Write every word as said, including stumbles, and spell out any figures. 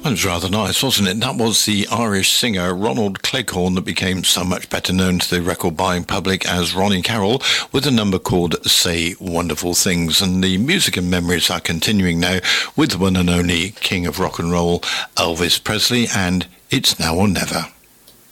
That was rather nice, wasn't it? That was the Irish singer Ronald Cleghorn that became so much better known to the record-buying public as Ronnie Carroll, with a number called Say Wonderful Things. And the music and memories are continuing now with the one and only King of Rock and Roll, Elvis Presley, and It's Now or Never.